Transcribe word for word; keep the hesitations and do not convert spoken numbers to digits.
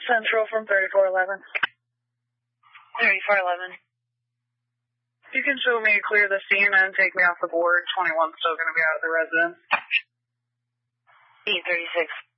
Central from thirty-four eleven. thirty-four eleven. You can show me clear the scene and take me off the board. twenty-one's still going to be out of the residence. B thirty-six.